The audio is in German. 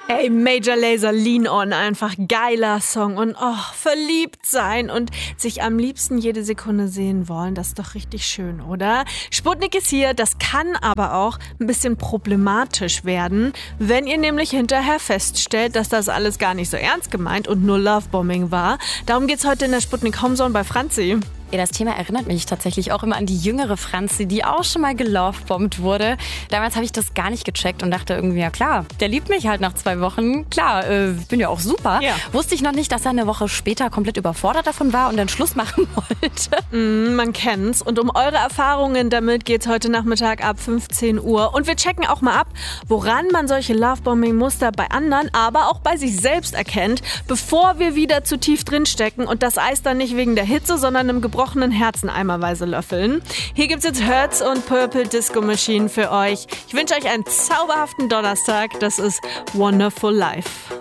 Ey, Major Lazer, Lean On, einfach geiler Song und verliebt sein und sich am liebsten jede Sekunde sehen wollen, das ist doch richtig schön, oder? Sputnik ist hier, das kann aber auch ein bisschen problematisch werden, wenn ihr nämlich hinterher feststellt, dass das alles gar nicht so ernst gemeint und nur Lovebombing war. Darum geht's heute in der Sputnik Homezone bei Franzi. Ja, das Thema erinnert mich tatsächlich auch immer an die jüngere Franzi, die auch schon mal gelovebombt wurde. Damals habe ich das gar nicht gecheckt und dachte irgendwie, ja klar, der liebt mich halt nach 2 Wochen. Klar, bin ja auch super. Ja. Wusste ich noch nicht, dass er eine Woche später komplett überfordert davon war und dann Schluss machen wollte. Man kennt's. Und um eure Erfahrungen damit geht's heute Nachmittag ab 15 Uhr. Und wir checken auch mal ab, woran man solche Lovebombing-Muster bei anderen, aber auch bei sich selbst erkennt, bevor wir wieder zu tief drinstecken und das Eis dann nicht wegen der Hitze, sondern im gebrochenen Herzen eimerweise löffeln. Hier gibt's jetzt Hurts und Purple Disco Machine für euch. Ich wünsche euch einen zauberhaften Donnerstag. Das ist Wonderful Life.